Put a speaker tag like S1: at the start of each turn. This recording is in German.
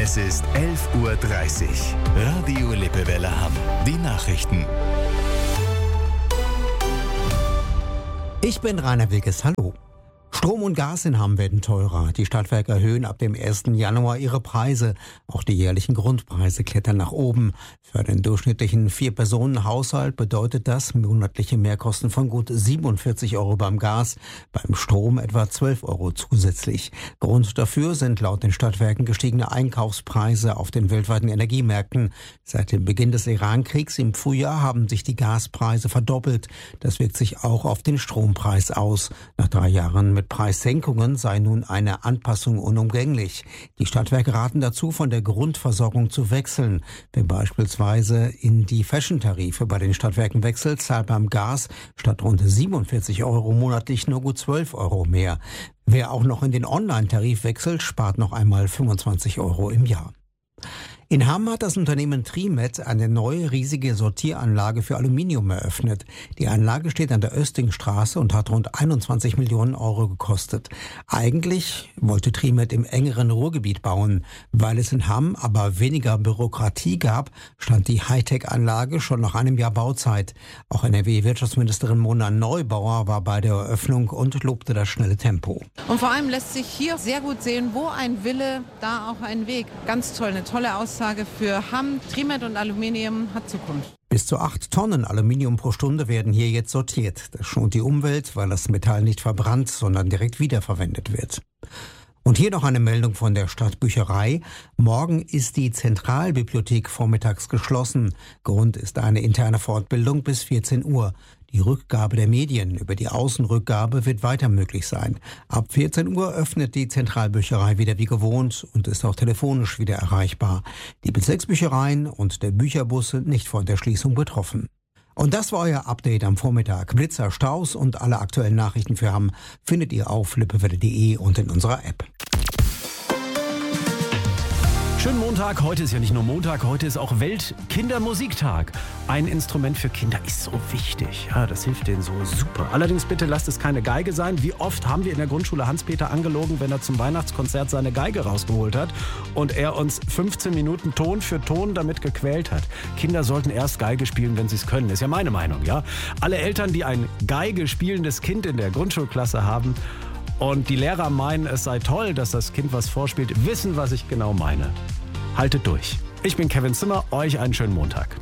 S1: Es ist 11:30 Uhr. Radio Lippewelle Hamm. Die Nachrichten.
S2: Ich bin Rainer Wilkes. Hallo. Strom und Gas in Hamm werden teurer. Die Stadtwerke erhöhen ab dem 1. Januar ihre Preise. Auch die jährlichen Grundpreise klettern nach oben. Für den durchschnittlichen 4-Personen-Haushalt bedeutet das monatliche Mehrkosten von gut 47 Euro beim Gas, beim Strom etwa 12 Euro zusätzlich. Grund dafür sind laut den Stadtwerken gestiegene Einkaufspreise auf den weltweiten Energiemärkten. Seit dem Beginn des Iran-Kriegs im Frühjahr haben sich die Gaspreise verdoppelt. Das wirkt sich auch auf den Strompreis aus. Nach 3 Jahren mit Preissenkungen sei nun eine Anpassung unumgänglich. Die Stadtwerke raten dazu, von der Grundversorgung zu wechseln. Wer beispielsweise in die Fashion-Tarife bei den Stadtwerken wechselt, zahlt beim Gas statt rund 47 Euro monatlich nur gut 12 Euro mehr. Wer auch noch in den Online-Tarif wechselt, spart noch einmal 25 Euro im Jahr. In Hamm hat das Unternehmen Trimet eine neue riesige Sortieranlage für Aluminium eröffnet. Die Anlage steht an der Östingstraße und hat rund 21 Millionen Euro gekostet. Eigentlich wollte Trimet im engeren Ruhrgebiet bauen. Weil es in Hamm aber weniger Bürokratie gab, stand die Hightech-Anlage schon nach einem Jahr Bauzeit. Auch NRW-Wirtschaftsministerin Mona Neubauer war bei der Eröffnung und lobte das schnelle Tempo.
S3: Und vor allem lässt sich hier sehr gut sehen, wo ein Wille, da auch ein Weg. Ganz toll, eine tolle Aussage für Hamm. Trimet und Aluminium hat Zukunft.
S2: Bis zu 8 Tonnen Aluminium pro Stunde werden hier jetzt sortiert. Das schont die Umwelt, weil das Metall nicht verbrannt, sondern direkt wiederverwendet wird. Und hier noch eine Meldung von der Stadtbücherei. Morgen ist die Zentralbibliothek vormittags geschlossen. Grund ist eine interne Fortbildung bis 14 Uhr. Die Rückgabe der Medien über die Außenrückgabe wird weiter möglich sein. Ab 14 Uhr öffnet die Zentralbücherei wieder wie gewohnt und ist auch telefonisch wieder erreichbar. Die Bezirksbüchereien und der Bücherbus sind nicht von der Schließung betroffen. Und das war euer Update am Vormittag. Blitzer, Staus und alle aktuellen Nachrichten für Hamm findet ihr auf lippewelle.de und in unserer App.
S4: Schönen Montag. Heute ist ja nicht nur Montag, heute ist auch Weltkindermusiktag. Ein Instrument für Kinder ist so wichtig. Ja, das hilft denen so super. Allerdings bitte lasst es keine Geige sein. Wie oft haben wir in der Grundschule Hans-Peter angelogen, wenn er zum Weihnachtskonzert seine Geige rausgeholt hat und er uns 15 Minuten Ton für Ton damit gequält hat. Kinder sollten erst Geige spielen, wenn sie es können. Ist ja meine Meinung, ja. Alle Eltern, die ein Geige spielendes Kind in der Grundschulklasse haben und die Lehrer meinen, es sei toll, dass das Kind was vorspielt, wissen, was ich genau meine. Haltet durch. Ich bin Kevin Zimmer, euch einen schönen Montag.